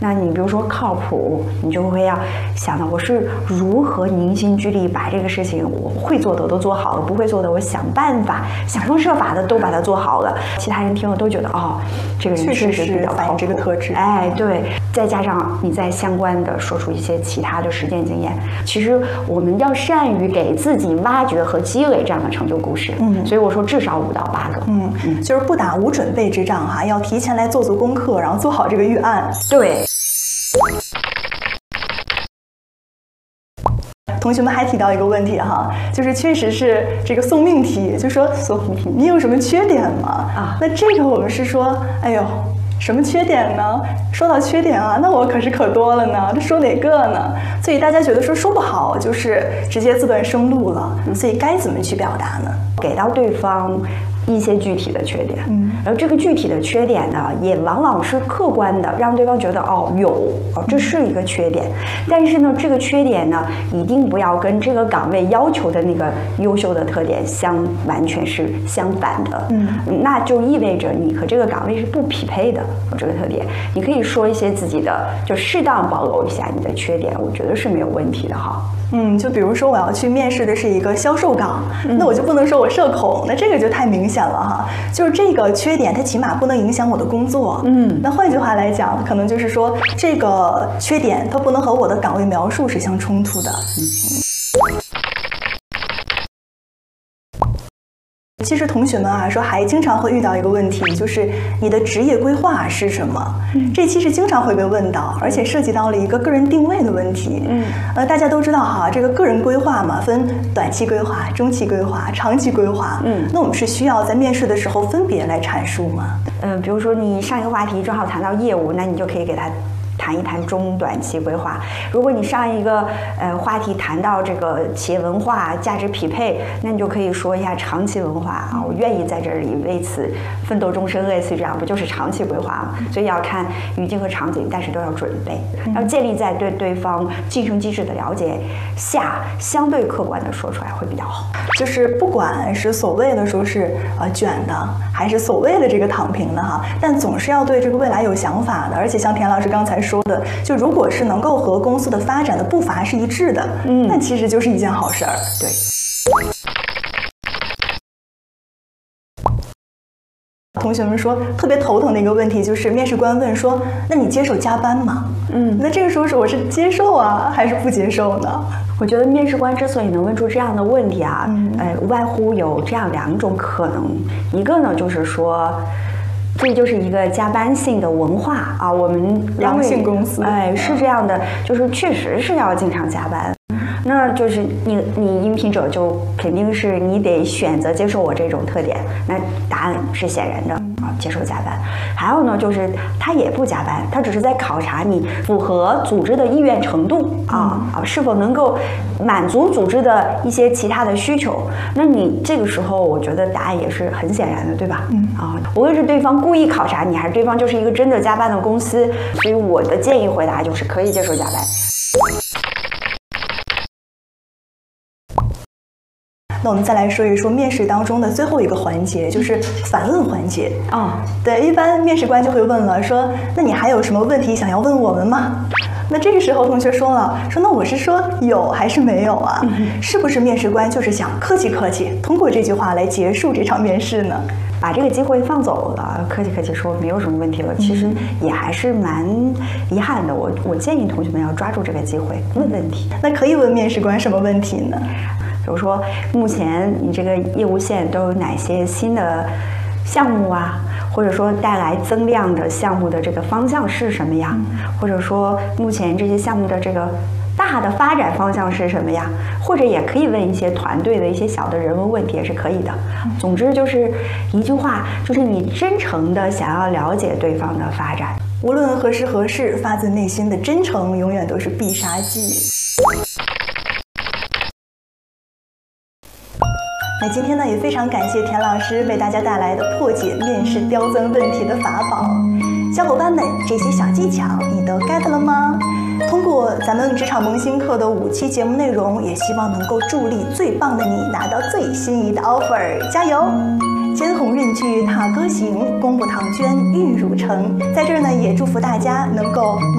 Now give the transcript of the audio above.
那你比如说靠谱，你就会要想到我是如何凝心聚力把这个事情我会做的都做好了，不会做的我想办法想方设法的都把它做好了。其他人听了都觉得哦，这个人确实比较靠谱， 这个特质。 哎，对，再加上你再相关的说出一些其他的实践经验，其实我们要善于给自己挖掘和积累这样的成就故事。所以我说至少5到8个。 就是不打无准备之仗哈，要提前来做功课，然后做好这个预案。 对。 同学们还提到一个问题哈，就是确实是这个送命题，就说你有什么缺点吗？那这个我们是说，哎呦，什么缺点呢？说到缺点啊，那我可多了呢，这说哪个呢？所以大家觉得说不好，就是直接自断生路了。所以该怎么去表达呢？ 给到对方一些具体的缺点，然后这个具体的缺点呢，也往往是客观的，让对方觉得这是一个缺点，但是呢，这个缺点呢，一定不要跟这个岗位要求的那个优秀的特点完全是相反的，那就意味着你和这个岗位是不匹配的。这个特点，你可以说一些自己的，就适当保留一下你的缺点，我觉得是没有问题的哈。 就比如说我要去面试的是一个销售岗，那我就不能说我社恐，那这个就太明显了哈。就是这个缺点，它起码不能影响我的工作。那换句话来讲，可能就是说这个缺点它不能和我的岗位描述是相冲突的。其实同学们啊，说还经常会遇到一个问题，就是你的职业规划是什么？这其实经常会被问到，而且涉及到了一个个人定位的问题。大家都知道哈，这个个人规划嘛，分短期规划、中期规划、长期规划。那我们是需要在面试的时候分别来阐述吗？ 比如说你上一个话题正好谈到业务，那你就可以给他谈一谈中短期规划。如果你上一个话题谈到这个企业文化价值匹配，那你就可以说一下长期文化啊，我愿意在这里为此奋斗终身，类似于这样，不就是长期规划吗？所以要看语境和场景，但是都要准备，要建立在对对方晋升机制的了解下，相对客观的说出来会比较好。 就是不管是所谓的说是卷的，还是所谓的这个躺平的哈，但总是要对这个未来有想法的。而且像田老师刚才说的，就如果是能够和公司的发展的步伐是一致的，那其实就是一件好事儿。 对。 同学们说特别头疼的一个问题就是面试官问说，那你接受加班吗？那这个时候我是接受啊，还是不接受呢？ 我觉得面试官之所以能问出这样的问题啊，无外乎有这样2种可能，一个呢就是说，这就是一个加班性的文化啊，我们良性公司， 是这样的，就是确实是要经常加班。那就是你应聘者就肯定是你得选择接受我这种特点，那答案是显然的啊，接受加班。还有呢，就是他也不加班，他只是在考察你符合组织的意愿程度是否能够满足组织的一些其他的需求。那你这个时候，我觉得答案也是很显然的，对吧？无论是对方故意考察你，还是对方就是一个真的加班的公司，所以我的建议回答就是可以接受加班。 那我们再来说一说面试当中的最后一个环节，就是反问环节。对，一般面试官就会问了，说那你还有什么问题想要问我们吗？那这个时候同学说了，说那我是说有还是没有啊？是不是面试官就是想客气客气，通过这句话来结束这场面试呢？ 把这个机会放走了，客气客气说没有什么问题了，其实也还是蛮遗憾的。我建议同学们要抓住这个机会问问题。 那可以问面试官什么问题呢？ 比如说，目前你这个业务线都有哪些新的项目啊？或者说带来增量的项目的这个方向是什么呀？或者说目前这些项目的这个大的发展方向是什么呀？或者也可以问一些团队的一些小的人文问题也是可以的。总之就是一句话，就是你真诚的想要了解对方的发展， 无论何时何事，发自内心的真诚永远都是必杀技。那今天呢，也非常感谢田老师为大家带来的破解面试刁钻问题的法宝。小伙伴们，这些小技巧你都 get 了吗？通过咱们职场萌新课的5期节目内容，也希望能够助力最棒的你拿到最心仪的 offer， 加油！肩鸿雁去踏歌行，功不唐捐玉汝成。在这儿呢，也祝福大家能够